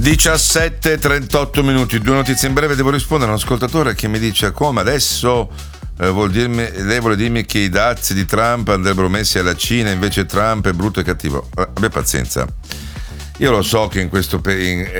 17:38 minuti, due notizie in breve. Devo rispondere a un ascoltatore che mi dice: come adesso lei vuole dirmi che i dazi di Trump andrebbero messi alla Cina, invece Trump è brutto e cattivo. Abbia pazienza. Io lo so che in questo